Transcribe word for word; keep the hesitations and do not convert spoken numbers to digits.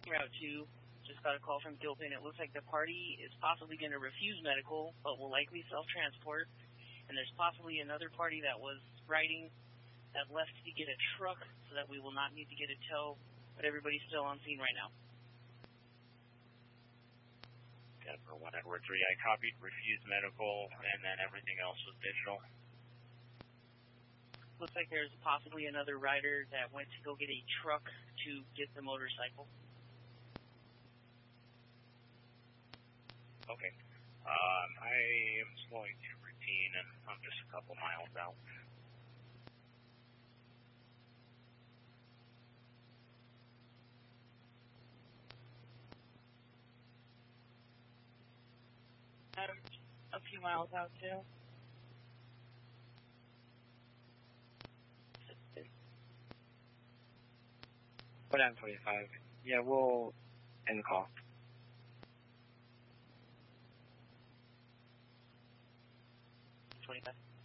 Route two, just got a call from Gilpin. It looks like the party is possibly going to refuse medical, but will likely self-transport. And there's possibly another party that was riding that left to get a truck so that we will not need to get a tow, but everybody's still on scene right now. Denver one Edward three, I copied, refused medical, and then everything else was digital. Looks like there's possibly another rider that went to go get a truck to get the motorcycle. Okay. Um, I am slowing to routine, and I'm just a couple miles out. Um, a few miles out too. Put on twenty-five. Yeah, we'll end the call. twenty-five.